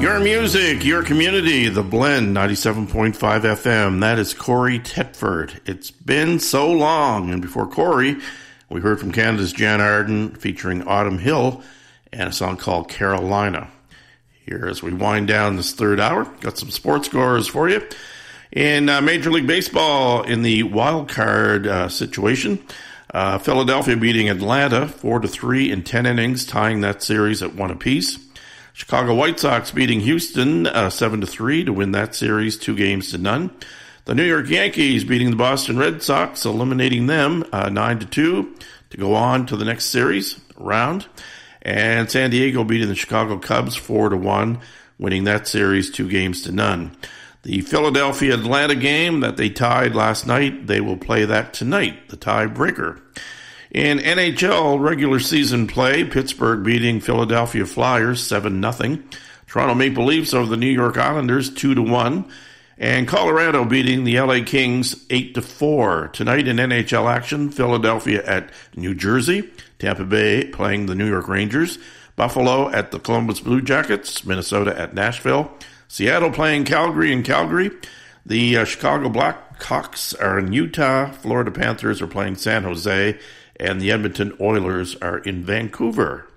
Your music, your community, The Blend, 97.5 FM. That is Corey Tetford. It's been so long. And before Corey, we heard from Canada's Jan Arden featuring Autumn Hill and a song called Carolina. Here as we wind down this third hour, got some sports scores for you. In Major League Baseball, in the wild card situation, Philadelphia beating Atlanta 4-3 in 10 innings, tying that series at 1 apiece. Chicago White Sox beating Houston 7-3 to win that series 2-0. The New York Yankees beating the Boston Red Sox, eliminating them 9-2 to go on to the next series round. And San Diego beating the Chicago Cubs 4-1, winning that series 2-0. The Philadelphia-Atlanta game that they tied last night, they will play that tonight, the tiebreaker. In NHL regular season play, Pittsburgh beating Philadelphia Flyers 7-0. Toronto Maple Leafs over the New York Islanders 2-1. And Colorado beating the LA Kings 8-4. Tonight in NHL action, Philadelphia at New Jersey. Tampa Bay playing the New York Rangers. Buffalo at the Columbus Blue Jackets. Minnesota at Nashville. Seattle playing Calgary in Calgary. The Chicago Blackhawks are in Utah. Florida Panthers are playing San Jose. And the Edmonton Oilers are in Vancouver.